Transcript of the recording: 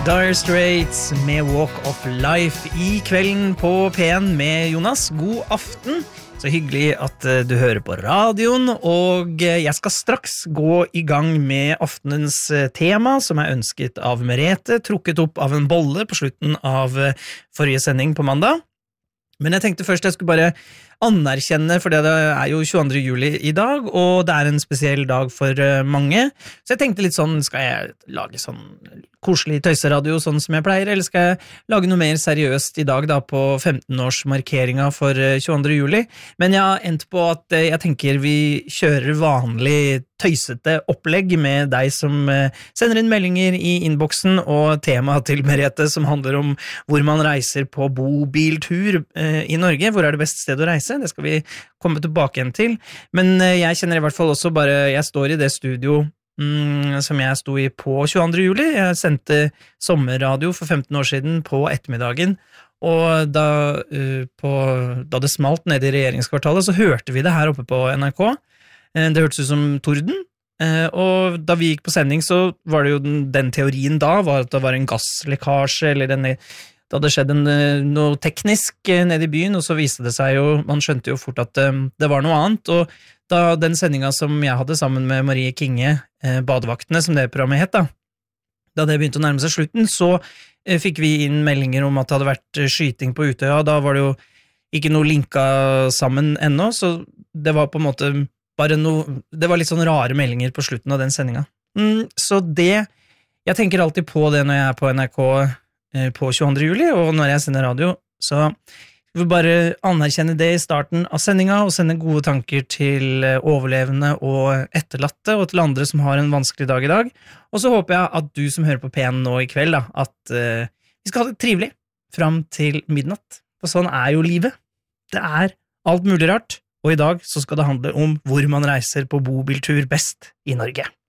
Dire Straits med Walk of Life I kvelden på P1 med Jonas. God aften. Så hyggelig at du hører på radioen, og jeg skal straks gå I gang med aftenens tema, som ønsket av Merete, trukket opp av en bolle på slutten av forrige sending på mandag. Men jeg tenkte først jeg skulle bare anerkjenne, for det jo 22. juli I dag, og det en spesiell dag for mange. Så jeg tenkte litt sånn, skal jeg lage sånn koselig tøyseradio sånn som jeg pleier, eller skal jeg lage noe mer seriøst I dag da på 15-årsmarkeringen for 22. juli? Men jeg har endt på at jeg tenker vi kjører vanlig tøysete opplegg med deg som sender inn meldinger I innboksen, og temaet til Merete som handler om hvor man reiser på bobiltur I Norge. Hvor det beste sted å reise? Det skal vi komme tilbake igjen til. Men jeg kjenner I hvert fall også bare, jeg står I det studio som jeg sto I på 22. juli. Jeg sendte sommerradio for 15 år siden på ettermiddagen, og da det smalt nede I regjeringskvartalet, så hørte vi det her oppe på NRK. Det hørtes ut som torden, og da vi gikk på sending, så var det jo den teorien da, var at det var en gasslekkasje, eller det hadde skjedd noe teknisk nede I byen, og så viste det seg jo, man skjønte jo fort at det var noe annet, og da den sendingen som jeg hadde sammen med Marie Kinge, Badevaktene, som det programmet het da det begynte å nærme seg slutten, så fikk vi inn meldinger om at det hadde vært skyting på Utøya, da var det jo ikke noe linka sammen ennå, så det var på en måte bare noe, det var litt sånn rare meldinger på slutten av den sendingen. Så det, jeg tenker alltid på det når jeg på NRK på 22. juli, og når jeg sender radio, så jeg vil bare anerkjenne det I starten av sendingen, og sende gode tanker til overlevende og etterlatte, og til andre som har en vanskelig dag I dag. Og så håper jeg at du som hører på P1 nå I kveld, da, at vi skal ha det trivelig frem til midnatt. For sånn jo livet. Det alt mulig rart, og I dag så skal det handle om hvor man reiser på bobiltur best I Norge.